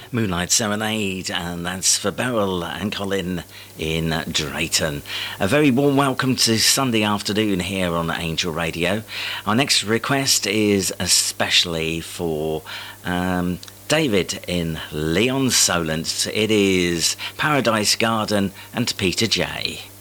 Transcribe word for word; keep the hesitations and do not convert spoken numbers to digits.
Moonlight Serenade, and that's for Beryl and Colin in Drayton. A very warm welcome to Sunday afternoon here on Angel Radio. Our next request is especially for um, David in Leon Solent. It is Paradise Garden and Peter J.